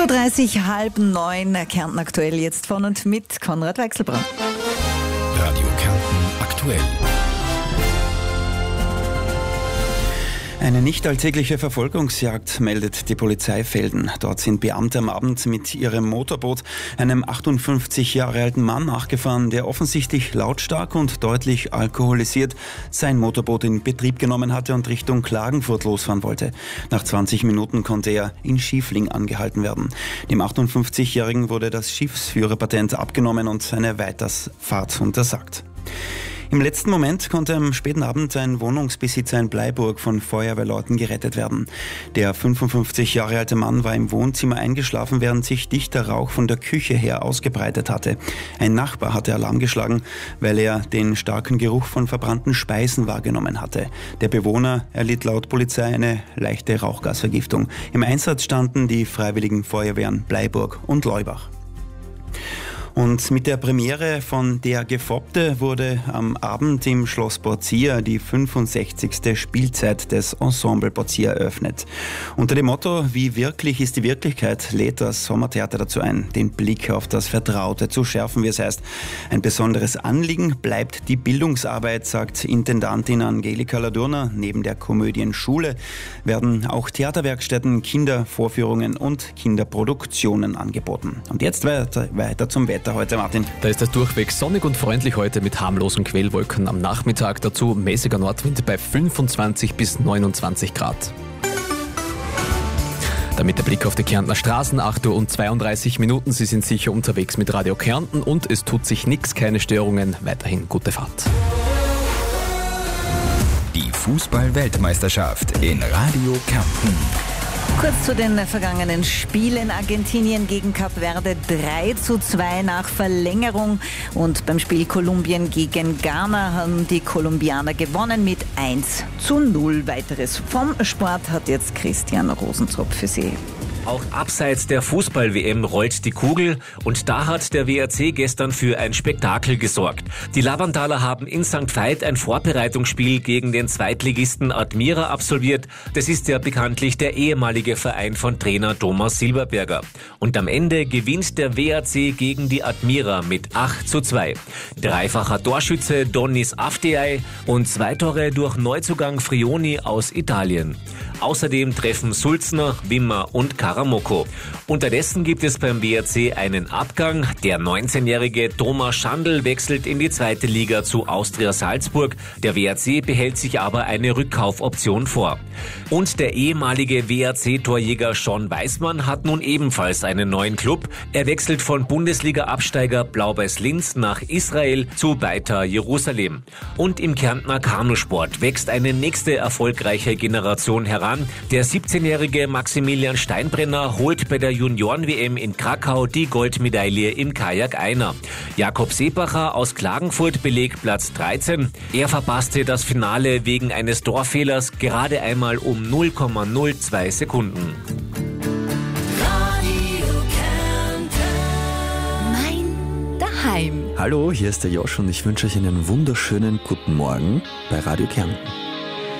8.30 Uhr, 8:30, Kärnten aktuell jetzt von und mit Konrad Weichselbraun. Radio Kärnten aktuell. Eine nicht alltägliche Verfolgungsjagd meldet die Polizei Velden. Dort sind Beamte am Abend mit ihrem Motorboot einem 58 Jahre alten Mann nachgefahren, der offensichtlich lautstark und deutlich alkoholisiert sein Motorboot in Betrieb genommen hatte und Richtung Klagenfurt losfahren wollte. Nach 20 Minuten konnte er in Schiefling angehalten werden. Dem 58-Jährigen wurde das Schiffsführerpatent abgenommen und seine Weiterfahrt untersagt. Im letzten Moment konnte am späten Abend ein Wohnungsbesitzer in Bleiburg von Feuerwehrleuten gerettet werden. Der 55 Jahre alte Mann war im Wohnzimmer eingeschlafen, während sich dichter Rauch von der Küche her ausgebreitet hatte. Ein Nachbar hatte Alarm geschlagen, weil er den starken Geruch von verbrannten Speisen wahrgenommen hatte. Der Bewohner erlitt laut Polizei eine leichte Rauchgasvergiftung. Im Einsatz standen die Freiwilligen Feuerwehren Bleiburg und Leubach. Und mit der Premiere von Der Gefoppte wurde am Abend im Schloss Borzia die 65. Spielzeit des Ensemble Borzia eröffnet. Unter dem Motto "Wie wirklich ist die Wirklichkeit" lädt das Sommertheater dazu ein, den Blick auf das Vertraute zu schärfen, wie es heißt. Ein besonderes Anliegen bleibt die Bildungsarbeit, sagt Intendantin Angelika Ladurner. Neben der Komödienschule werden auch Theaterwerkstätten, Kindervorführungen und Kinderproduktionen angeboten. Und jetzt weiter zum Wetter heute, Martin. Da ist es durchweg sonnig und freundlich heute mit harmlosen Quellwolken am Nachmittag. Dazu mäßiger Nordwind bei 25 bis 29 Grad. Damit der Blick auf die Kärntner Straßen, 8:32 Uhr. Sie sind sicher unterwegs mit Radio Kärnten und es tut sich nichts, keine Störungen. Weiterhin gute Fahrt. Die Fußball-Weltmeisterschaft in Radio Kärnten. Kurz zu den vergangenen Spielen. Argentinien gegen Kap Verde 3:2 nach Verlängerung. Und beim Spiel Kolumbien gegen Ghana haben die Kolumbianer gewonnen mit 1:0. Weiteres vom Sport hat jetzt Christian Rosentropf für Sie. Auch abseits der Fußball-WM rollt die Kugel und da hat der WRC gestern für ein Spektakel gesorgt. Die Lavandaler haben in St. Veit ein Vorbereitungsspiel gegen den Zweitligisten Admira absolviert. Das ist ja bekanntlich der ehemalige Verein von Trainer Thomas Silberberger. Und am Ende gewinnt der WRC gegen die Admira mit 8:2. Dreifacher Torschütze Donis Afdiay und 2 Tore durch Neuzugang Frioni aus Italien. Außerdem treffen Sulzner, Wimmer und Karamoko. Unterdessen gibt es beim WRC einen Abgang. Der 19-jährige Thomas Schandl wechselt in die 2. Liga zu Austria Salzburg. Der WRC behält sich aber eine Rückkaufoption vor. Und der ehemalige WRC-Torjäger Sean Weismann hat nun ebenfalls einen neuen Club. Er wechselt von Bundesliga-Absteiger Blau-Weiß Linz nach Israel zu Beitar Jerusalem. Und im Kärntner Kanusport wächst eine nächste erfolgreiche Generation heran. Der 17-jährige Maximilian Steinbrenner holt bei der Junioren-WM in Krakau die Goldmedaille im Kajak Einer. Jakob Seebacher aus Klagenfurt belegt Platz 13. Er verpasste das Finale wegen eines Torfehlers gerade einmal um 0,02 Sekunden. Mein Daheim. Hallo, hier ist der Josh und ich wünsche euch einen wunderschönen guten Morgen bei Radio Kärnten.